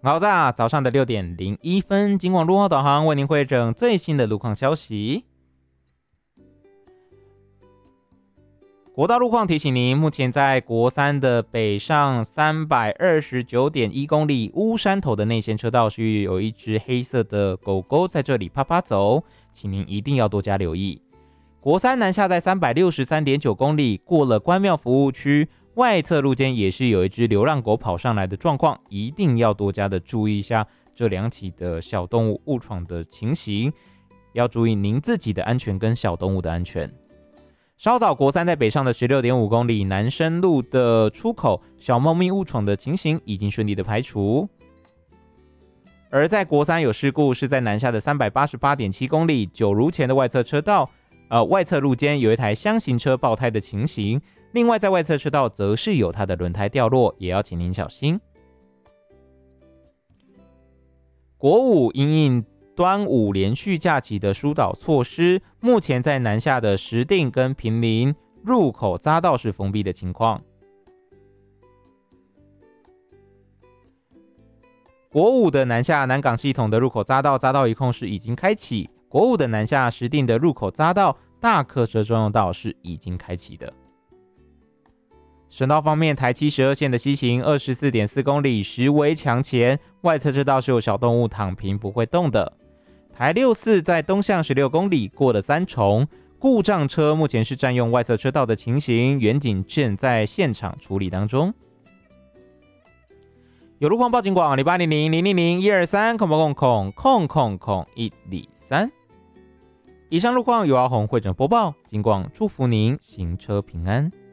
好在早上的6:01，警广路况导航为您汇整最新的路况消息。国道路况提醒您，目前在国三的北上329.1公里乌山头的内线车道是有一只黑色的狗狗在这里啪啪走，请您一定要多加留意。国三南下在363.9公里，过了关庙服务区，外侧路肩也是有一只流浪狗跑上来的状况，一定要多加的注意一下这两起的小动物误闯的情形，要注意您自己的安全跟小动物的安全。稍早国三在北上的16.5公里南深路的出口，小猫咪误闯的情形已经顺利的排除。而在国三有事故是在南下的388.7公里九如前的外侧车道，外侧路肩有一台厢型车爆胎的情形，另外在外侧车道则是有它的轮胎掉落，也要请您小心。国五因应端午连续假期的疏导措施，目前在南下的石碇跟坪林入口匝道是封闭的情况。国五的南下南港系统的入口匝道一控是已经开启，国五的南下石碇的入口匝道大客车专用道是已经开启的。省道方面，台712线的西行24.4公里石围墙前外侧车道是有小动物躺平不会动的。台64在东向16公里过了3重，故障车目前是占用外侧车道的情形，远警正在现场处理当中。有路况报警广0800-000-123-123。以上路况由阿红会诊播报，警广祝福您行车平安。